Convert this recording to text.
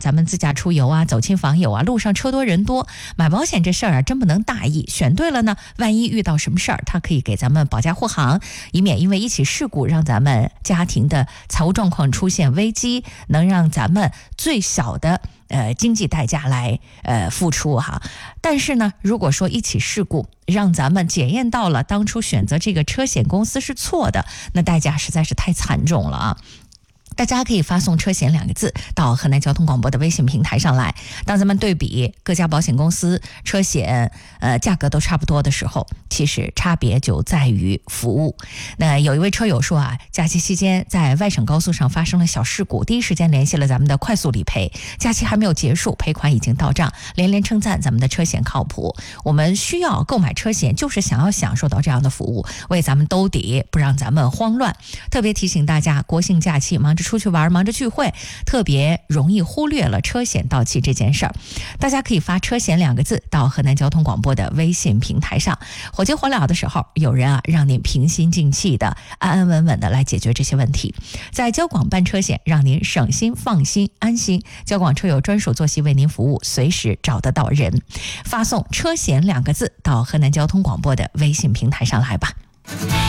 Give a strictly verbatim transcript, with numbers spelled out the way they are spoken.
咱们自驾出游啊，走亲访友啊，路上车多人多，买保险这事儿啊，真不能大意。选对了呢，万一遇到什么事儿，它可以给咱们保驾护航，以免因为一起事故让咱们家庭的财务状况出现危机，能让咱们最小的呃经济代价来呃付出哈。但是呢，如果说一起事故让咱们检验到了当初选择这个车险公司是错的，那代价实在是太惨重了啊。大家可以发送车险两个字到河南交通广播的微信平台上来。当咱们对比各家保险公司车险呃价格都差不多的时候，其实差别就在于服务。那有一位车友说啊，假期期间在外省高速上发生了小事故，第一时间联系了咱们的快速理赔，假期还没有结束，赔款已经到账，连连称赞咱们的车险靠谱。我们需要购买车险，就是想要享受到这样的服务，为咱们兜底，不让咱们慌乱。特别提醒大家，国庆假期忙着出去玩，忙着聚会，特别容易忽略了车险到期这件事儿。大家可以发车险两个字到河南交通广播的微信平台上，火急火燎的时候，有人啊让您平心静气的安安稳稳的来解决这些问题。在交广办车险，让您省心放心安心，交广车友专属坐席为您服务，随时找得到人。发送车险两个字到河南交通广播的微信平台上来吧。